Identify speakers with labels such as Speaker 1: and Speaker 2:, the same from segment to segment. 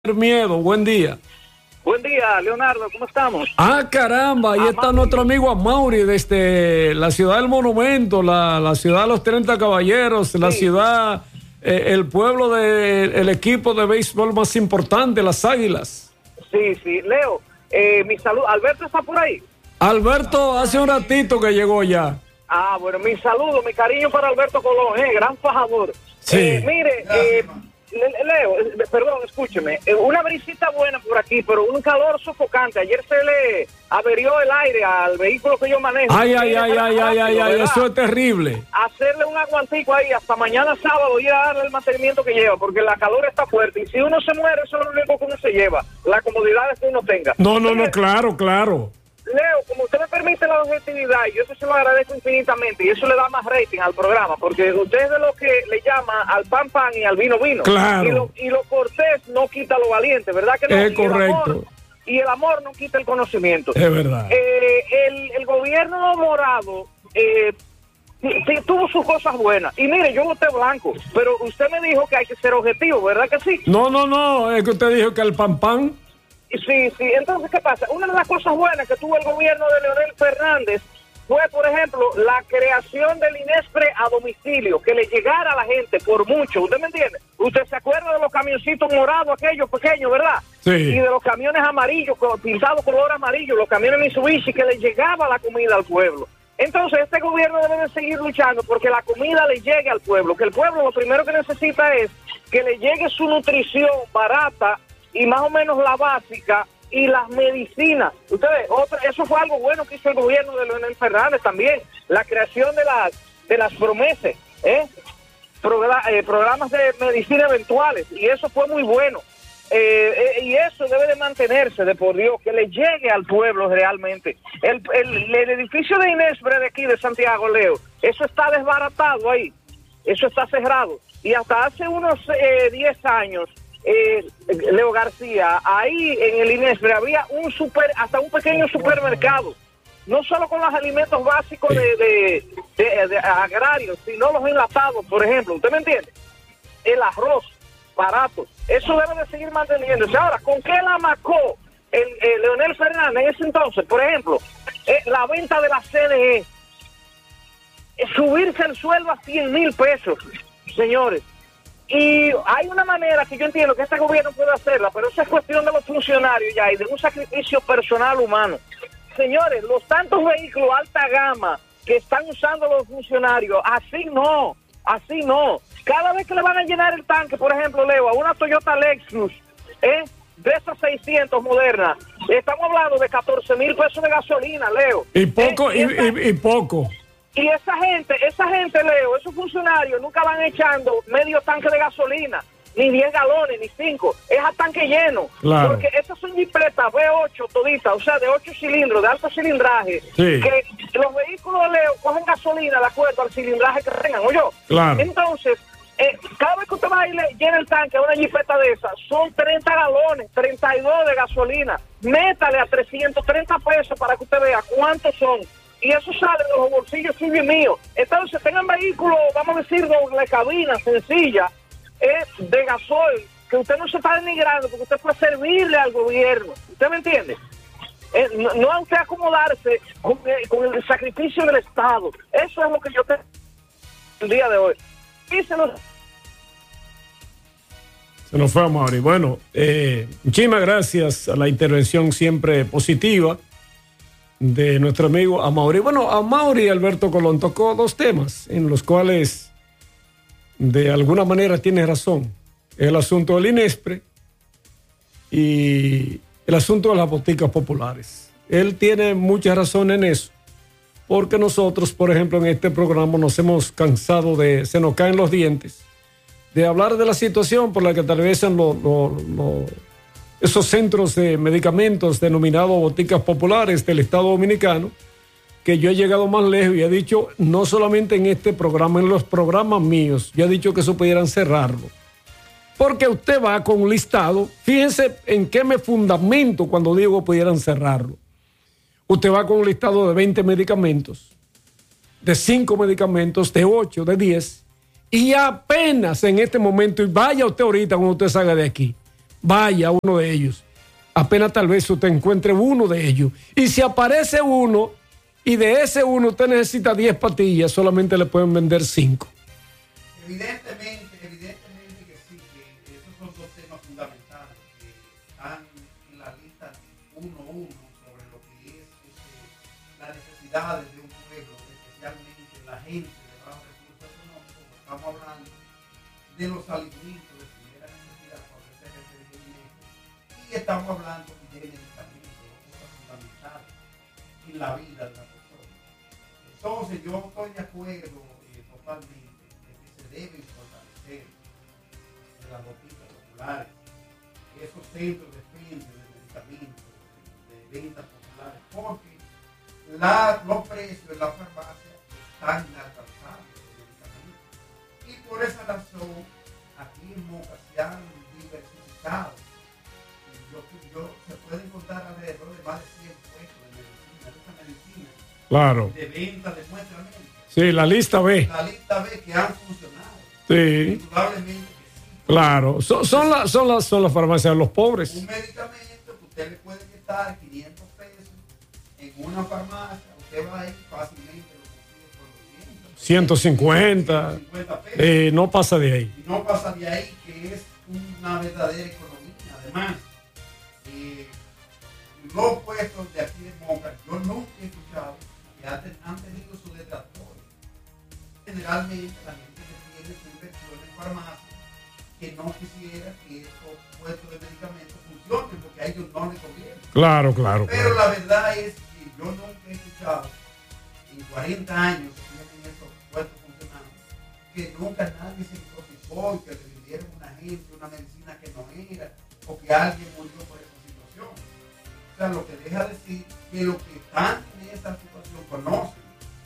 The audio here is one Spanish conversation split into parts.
Speaker 1: Miedo, buen día.
Speaker 2: Buen día, Leonardo, ¿cómo estamos?
Speaker 1: Ah, caramba, ahí está nuestro amigo Amaury desde la ciudad del Monumento, la ciudad de los 30 Caballeros, sí. La ciudad, el pueblo del equipo de béisbol más importante, las Águilas.
Speaker 2: Sí, Leo, mi salud, ¿Alberto está por ahí?
Speaker 1: Alberto hace un ratito que llegó ya.
Speaker 2: Ah, bueno, mi saludo, mi cariño para Alberto Colón, gran fajador.
Speaker 1: Sí.
Speaker 2: Mire, Leo, perdón, escúcheme, una brisita buena por aquí, pero un calor sofocante. Ayer se le averió el aire al vehículo que yo manejo.
Speaker 1: Ay, eso es terrible.
Speaker 2: Hacerle un aguantico ahí hasta mañana sábado y a darle el mantenimiento que lleva, porque la calor está fuerte y si uno se muere, eso es lo único que uno se lleva, la comodidad que uno tenga.
Speaker 1: No, claro.
Speaker 2: Leo, como usted me permite la objetividad, y yo eso se lo agradezco infinitamente, y eso le da más rating al programa, porque usted es de lo que le llama al pan y al vino.
Speaker 1: Claro.
Speaker 2: Y lo cortés no quita lo valiente, ¿verdad que no?
Speaker 1: Es correcto.
Speaker 2: Y el amor no quita el conocimiento.
Speaker 1: Es verdad.
Speaker 2: El gobierno morado sí, tuvo sus cosas buenas. Y mire, yo voté blanco, pero usted me dijo que hay que ser objetivo, ¿verdad que sí?
Speaker 1: No, es que usted dijo que el pan.
Speaker 2: Sí, entonces, ¿qué pasa? Una de las cosas buenas que tuvo el gobierno de Leonel Fernández fue, por ejemplo, la creación del INESPRE a domicilio, que le llegara a la gente por mucho, ¿usted me entiende? Usted se acuerda de los camioncitos morados, aquellos pequeños, ¿verdad?
Speaker 1: Sí.
Speaker 2: Y de los camiones amarillos, pintados color amarillo, los camiones Mitsubishi, que le llegaba la comida al pueblo. Entonces, este gobierno debe de seguir luchando porque la comida le llegue al pueblo, que el pueblo lo primero que necesita es que le llegue su nutrición barata y más o menos la básica y las medicinas. Ustedes, eso fue algo bueno que hizo el gobierno de Leonel Fernández también, la creación de las promesas, programas de medicina eventuales, y eso fue muy bueno. Y eso debe de mantenerse, de por Dios, que le llegue al pueblo realmente. El edificio de INESPRE de aquí de Santiago, Leo, eso está desbaratado ahí, eso está cerrado, y hasta hace unos 10 años, Leo García, ahí en el INESPRE había hasta un pequeño supermercado, no solo con los alimentos básicos de agrarios, sino los enlatados, por ejemplo, ¿usted me entiende? El arroz barato, eso debe de seguir manteniéndose. Ahora, ¿con qué la amacó el Leonel Fernández en ese entonces? Por ejemplo, la venta de la CDE, subirse el sueldo a 100,000 pesos, señores. Y hay una manera que yo entiendo que este gobierno puede hacerla, pero esa es cuestión de los funcionarios ya y de un sacrificio personal humano. Señores, los tantos vehículos alta gama que están usando los funcionarios, así no. Cada vez que le van a llenar el tanque, por ejemplo, Leo, a una Toyota Lexus, de esas 600 modernas, estamos hablando de 14,000 pesos de gasolina, Leo.
Speaker 1: Y poco.
Speaker 2: Y esa gente, Leo, esos funcionarios nunca van echando medio tanque de gasolina, ni 10 galones, ni 5, es a tanque lleno.
Speaker 1: Claro.
Speaker 2: Porque esas son jipetas V8 toditas, o sea, de 8 cilindros, de alto cilindraje,
Speaker 1: sí.
Speaker 2: Que los vehículos, Leo, cogen gasolina de acuerdo al cilindraje que tengan, ¿oyó?
Speaker 1: Claro.
Speaker 2: Entonces, cada vez que usted va y le llena el tanque a una jipeta de esas, son 30 galones, 32 de gasolina. Métale a 330 pesos para que usted vea cuántos son. Y eso sale de los bolsillos suyos y míos. Entonces, tengan vehículos, vamos a decir, doble cabina, sencilla, de gasoil, que usted no se está denigrando, porque usted puede servirle al gobierno. ¿Usted me entiende? No a usted acomodarse con el sacrificio del Estado. Eso es lo que yo tengo el día de hoy.
Speaker 1: Se nos fue Amaury. Bueno, muchísimas gracias a la intervención siempre positiva de nuestro amigo Amaury. Bueno, Amaury y Alberto Colón tocó dos temas en los cuales de alguna manera tiene razón. El asunto del INESPRE y el asunto de las boticas populares. Él tiene mucha razón en eso, porque nosotros, por ejemplo, en este programa nos hemos cansado se nos caen los dientes, de hablar de la situación por la que atraviesan esos centros de medicamentos denominados boticas populares del Estado Dominicano, que yo he llegado más lejos y he dicho, no solamente en este programa, en los programas míos, yo he dicho que eso pudieran cerrarlo. Porque usted va con un listado, fíjense en qué me fundamento cuando digo pudieran cerrarlo. Usted va con un listado de 20 medicamentos, de 5 medicamentos, de 8, de 10, y apenas en este momento, y vaya usted ahorita cuando usted salga de aquí, vaya a uno de ellos. Apenas tal vez usted encuentre uno de ellos. Y si aparece uno, y de ese uno usted necesita 10 pastillas, solamente le pueden vender 5.
Speaker 3: Evidentemente que sí, que esos son dos temas fundamentales que están en la lista 1-1 sobre lo que es las necesidades de un pueblo, especialmente la gente de bajos recursos económicos. Estamos hablando de los alimentos de primera necesidad por ofrecer este dinero, y estamos hablando de medicamentos, cosas fundamentales en la vida de la persona. Entonces yo estoy de acuerdo totalmente deben fortalecer de las boticas populares, esos centros de venta de medicamentos, de ventas populares, porque los precios en la farmacia están inalcanzables de medicamentos. Y por esa razón, aquí en Moca se han diversificado. Se pueden encontrar alrededor de más de 100 puestos de medicina,
Speaker 1: claro,
Speaker 3: de venta de muestra médica.
Speaker 1: Sí, la lista B.
Speaker 3: La lista B que han funcionado.
Speaker 1: Sí.
Speaker 3: Indudablemente que sí.
Speaker 1: Claro, son las farmacias de los pobres.
Speaker 3: Un medicamento que usted le puede quitar 500 pesos en una farmacia, usted va a ir fácilmente lo consigue por
Speaker 1: 150.
Speaker 3: 150 pesos.
Speaker 1: No pasa de ahí.
Speaker 3: Y no pasa de ahí, que es una verdadera economía. Además, los puestos de aquí de Moca, yo nunca he escuchado que han tenido sus detractores. Generalmente la gente que tiene su inversión en farmacia, que no quisiera que estos puestos de medicamentos funcionen porque a ellos no les conviene.
Speaker 1: Claro.
Speaker 3: Pero la verdad es que yo nunca he escuchado en 40 años que tienen estos puestos funcionando, que nunca nadie se intoxicó y que le vendieron a una gente una medicina que no era, o que alguien murió por esa situación. O sea, lo que deja decir que los que están en esa situación conocen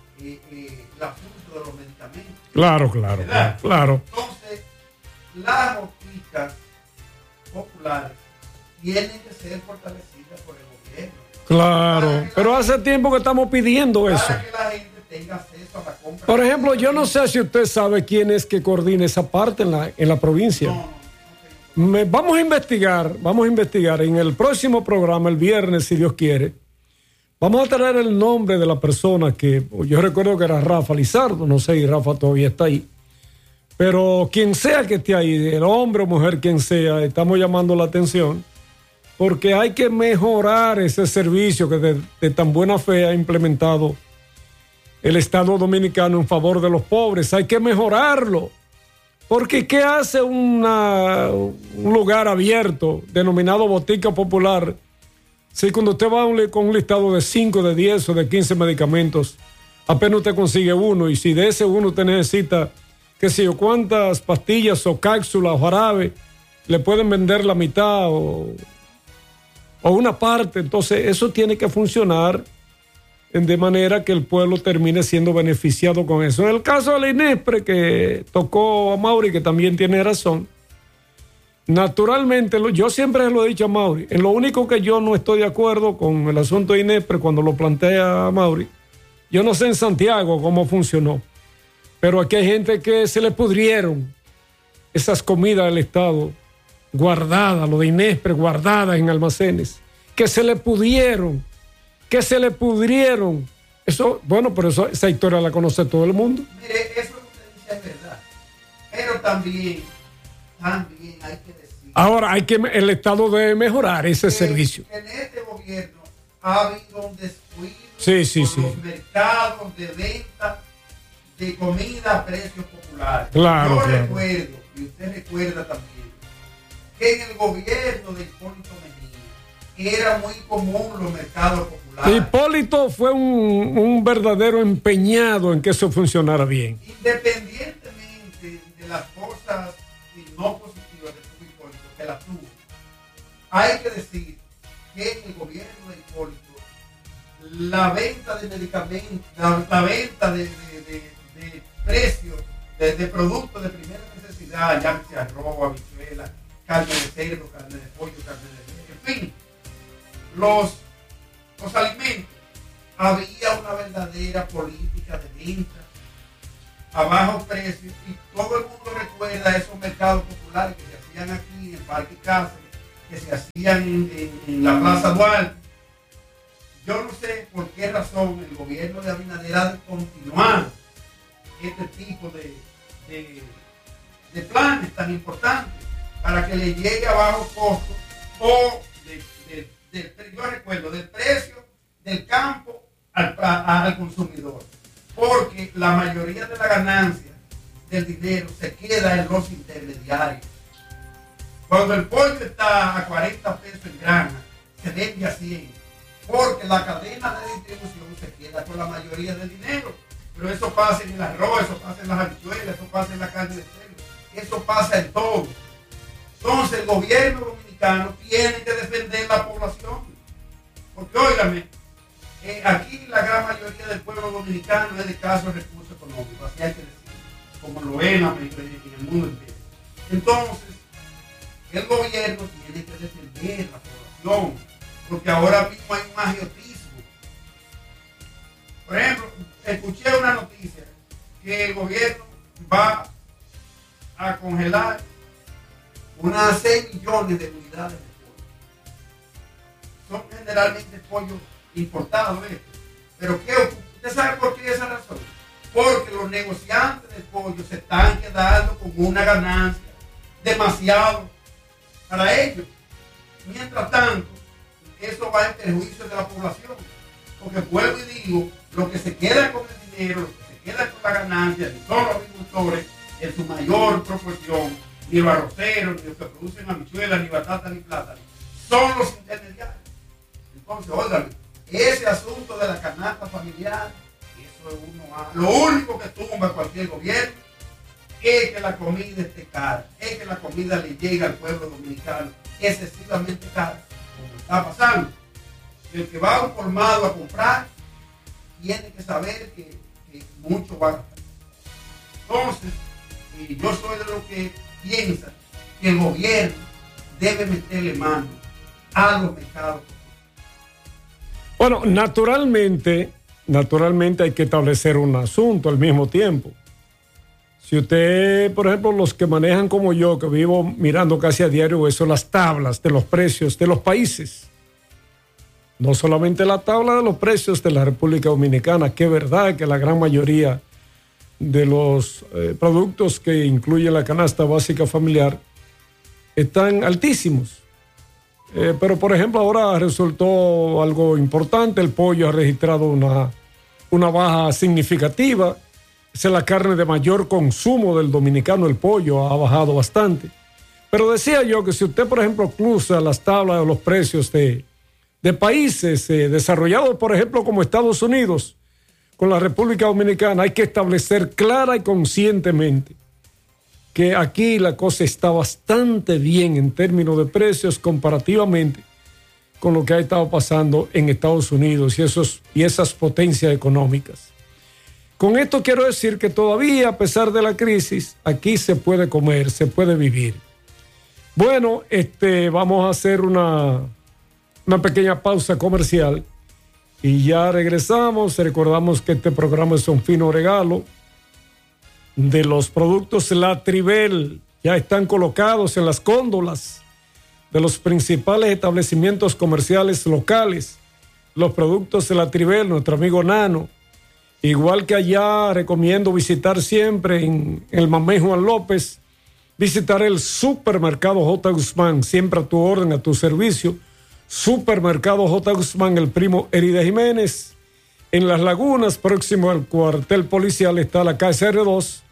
Speaker 3: el asunto de los medicamentos.
Speaker 1: Claro.
Speaker 3: Entonces, las boticas populares tienen que ser fortalecidas por el gobierno.
Speaker 1: Claro, pero hace tiempo que estamos pidiendo eso.
Speaker 3: Para que la gente tenga acceso a la compra.
Speaker 1: Por ejemplo, yo no sé si usted sabe quién es que coordina esa parte en la provincia.
Speaker 3: No.
Speaker 1: Vamos a investigar en el próximo programa, el viernes, si Dios quiere. Vamos a traer el nombre de la persona que yo recuerdo que era Rafa Lizardo, no sé si Rafa todavía está ahí. Pero quien sea que esté ahí, el hombre o mujer, quien sea, estamos llamando la atención porque hay que mejorar ese servicio que de tan buena fe ha implementado el Estado Dominicano en favor de los pobres. Hay que mejorarlo. Porque ¿qué hace un lugar abierto denominado botica popular? Si cuando usted va con un listado de 5, de 10 o de 15 medicamentos, apenas usted consigue uno, y si de ese uno usted necesita, qué sé yo, cuántas pastillas o cápsulas o jarabe, le pueden vender la mitad o una parte. Entonces eso tiene que funcionar de manera que el pueblo termine siendo beneficiado con eso. En el caso de la INESPRE, que tocó a Mauri, que también tiene razón, naturalmente, yo siempre lo he dicho a Mauri, en lo único que yo no estoy de acuerdo con el asunto de INESPRE, cuando lo plantea a Mauri, yo no sé en Santiago cómo funcionó, pero aquí hay gente que se le pudrieron esas comidas del Estado guardadas, lo de INESPRE guardadas en almacenes, que se le pudrieron. Eso, bueno, pero esa historia la conoce todo el mundo.
Speaker 3: Mire, eso que usted dice es verdad, pero también hay que decir.
Speaker 1: Ahora el Estado debe mejorar ese servicio.
Speaker 3: En este gobierno ha habido un descuido
Speaker 1: con
Speaker 3: los mercados de venta de comida a precios populares.
Speaker 1: Claro.
Speaker 3: Recuerdo, y usted recuerda también, que en el gobierno de Hipólito Mejía era muy común los mercados populares.
Speaker 1: Hipólito fue un verdadero empeñado en que eso funcionara bien.
Speaker 3: Independientemente de las cosas no positivas que tuvo Hipólito, que las tuvo, hay que decir que en el gobierno de Hipólito la venta de medicamentos, la venta de precios de productos de primera necesidad, llámese arroz, habichuela, carne de cerdo, carne de pollo, carne de res, en fin, los alimentos, había una verdadera política de venta a bajos precios, y todo el mundo recuerda esos mercados populares que se hacían aquí en el Parque Cáceres, que se hacían en la Plaza Duarte. Yo no sé por qué razón el gobierno de Abinader ha de continuar este tipo de planes tan importantes para que le llegue a bajo costo o yo recuerdo del precio del campo al consumidor, porque la mayoría de la ganancia del dinero se queda en los intermediarios. Cuando el pollo está a 40 pesos en granja, se vende a 100, porque la cadena de distribución se queda con la mayoría del dinero. Pero eso pasa en el arroz, eso pasa en las habichuelas, eso pasa en la carne de cerdo, eso pasa en todo. Entonces el gobierno dominicano tiene que defender la población, porque óigame, aquí la gran mayoría del pueblo dominicano es de escasos recursos económicos, así hay que decirlo, como lo es en el mundo entero. Entonces el gobierno tiene que defender la población, porque ahora mismo hay un agiotismo. Por ejemplo, escuché una noticia que el gobierno va a congelar unas 6 millones de unidades de pollo. Son generalmente pollos importados, pero ¿usted sabe por qué esa razón? Porque los negociantes de pollo se están quedando con una ganancia demasiado para ellos. Mientras tanto, eso va en perjuicio de la población, porque vuelvo y digo, lo que se queda con el dinero, lo que se queda con la ganancia, ni son los agricultores en su mayor proporción, ni los arroceros, ni los que producen habichuelas, ni batata, ni plátano, son los intermediarios. Entonces, óigame, ese asunto de la canasta familiar, eso es lo único que tumba cualquier gobierno es que la comida esté cara, es que la comida le llegue al pueblo dominicano excesivamente cara, como está pasando. El que va a un colmado a comprar tiene que saber que mucho va a gastar. Entonces, yo soy de los que piensa que el gobierno debe meterle mano a los mercados.
Speaker 1: Bueno, naturalmente hay que establecer un asunto al mismo tiempo. Si usted, por ejemplo, los que manejan como yo, que vivo mirando casi a diario eso, las tablas de los precios de los países, no solamente la tabla de los precios de la República Dominicana, que es verdad que la gran mayoría de los productos que incluye la canasta básica familiar están altísimos. Pero, por ejemplo, ahora resultó algo importante. El pollo ha registrado una baja significativa. Esa es la carne de mayor consumo del dominicano, el pollo ha bajado bastante. Pero decía yo que si usted, por ejemplo, cruza las tablas de los precios de países desarrollados, por ejemplo, como Estados Unidos, con la República Dominicana, hay que establecer clara y conscientemente que aquí la cosa está bastante bien en términos de precios comparativamente con lo que ha estado pasando en Estados Unidos y esas potencias económicas. Con esto quiero decir que todavía, a pesar de la crisis, aquí se puede comer, se puede vivir. Bueno, vamos a hacer una pequeña pausa comercial y ya regresamos. Recordamos que este programa es un fino regalo de los productos La Tribel. Ya están colocados en las góndolas de los principales establecimientos comerciales locales. Los productos La Tribel, nuestro amigo Nano. Igual que allá, recomiendo visitar siempre en el Mamey Juan López, visitar el Supermercado J. Guzmán, siempre a tu orden, a tu servicio. Supermercado J. Guzmán, el primo Erida Jiménez. En Las Lagunas, próximo al cuartel policial, está la KSR2.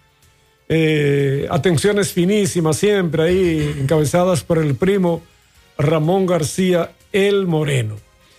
Speaker 1: Atenciones finísimas siempre ahí, encabezadas por el primo Ramón García El Moreno.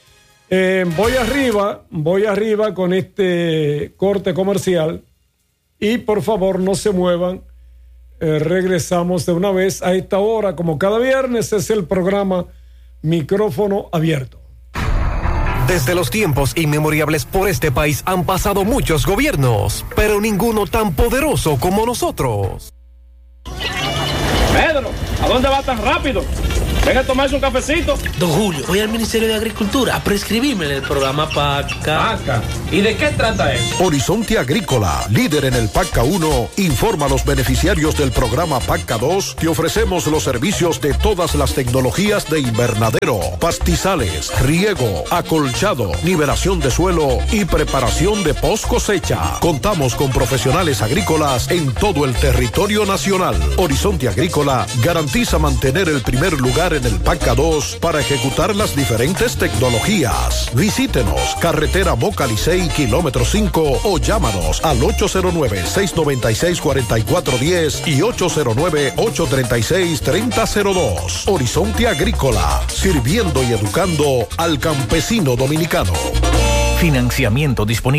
Speaker 1: Voy arriba con este corte comercial y por favor no se muevan. Regresamos de una vez a esta hora, como cada viernes es el programa Micrófono Abierto.
Speaker 4: Desde los tiempos inmemorables por este país han pasado muchos gobiernos, pero ninguno tan poderoso como nosotros.
Speaker 5: Pedro, ¿a dónde va tan rápido? Venga a tomarse un cafecito.
Speaker 6: Don Julio, voy al Ministerio de Agricultura a prescribirme el programa PACA.
Speaker 5: PACA. ¿Y de qué trata eso?
Speaker 7: Horizonte Agrícola, líder en el PACA 1, informa a los beneficiarios del programa PACA 2 que ofrecemos los servicios de todas las tecnologías de invernadero, pastizales, riego, acolchado, nivelación de suelo y preparación de post cosecha. Contamos con profesionales agrícolas en todo el territorio nacional. Horizonte Agrícola garantiza mantener el primer lugar en el PACA 2 para ejecutar las diferentes tecnologías. Visítenos, carretera Moca Licey, kilómetro 5, o llámanos al 809-696-4410 y 809-836-3002. Horizonte Agrícola, sirviendo y educando al campesino dominicano.
Speaker 8: Financiamiento disponible.